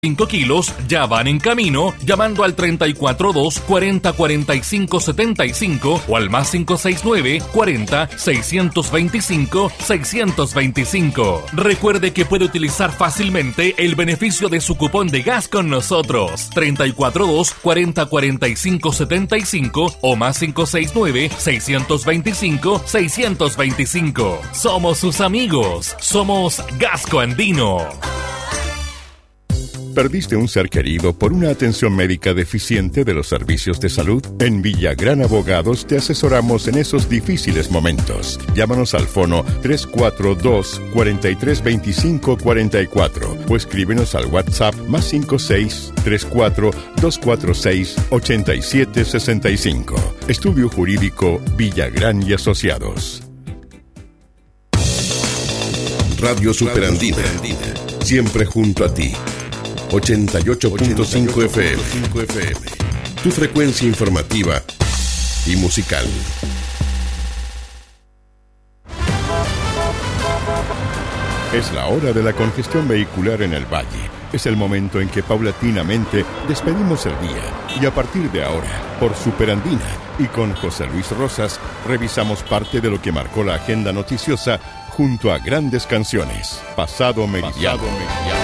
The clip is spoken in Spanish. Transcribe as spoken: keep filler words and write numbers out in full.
cinco kilos ya van en camino llamando al treinta y cuatro dos, cuarenta, cuarenta y cinco, setenta y cinco o al más cinco seis nueve, cuarenta, seiscientos veinticinco, seiscientos veinticinco. Recuerde que puede utilizar fácilmente el beneficio de su cupón de gas con nosotros. treinta y cuatro dos, cuarenta, cuarenta y cinco, setenta y cinco o más cinco seis nueve, seiscientos veinticinco, seiscientos veinticinco. Somos sus amigos. Somos Gasco Andino. ¿Perdiste un ser querido por una atención médica deficiente de los servicios de salud? En Villagrán Abogados te asesoramos en esos difíciles momentos. Llámanos al fono tres cuatro dos, cuatro tres dos cinco cuatro cuatro o escríbenos al WhatsApp más cinco seis, tres cuatro, dos cuatro seis, ocho siete seis cinco. Estudio Jurídico Villagrán y Asociados. Radio Superandina. Siempre junto a ti. ochenta y ocho punto cinco F M. Tu frecuencia informativa y musical. Es la hora de la congestión vehicular en el Valle. Es el momento en que paulatinamente despedimos el día. Y a partir de ahora, por Superandina y con José Luis Rosas, revisamos parte de lo que marcó la agenda noticiosa junto a grandes canciones. Pasado Meridiano. Pasado Meridiano.